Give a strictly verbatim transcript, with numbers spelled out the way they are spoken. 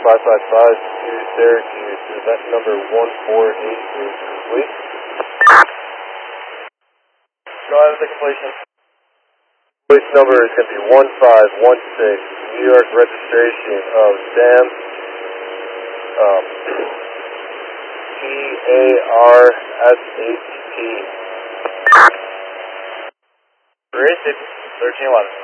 five five five to Syracuse. Event number one four eight is complete. Go ahead with the completion. Completion number is going to be one five one six, New York registration of Sam um, P A R S H T. Rated thirteen eleven.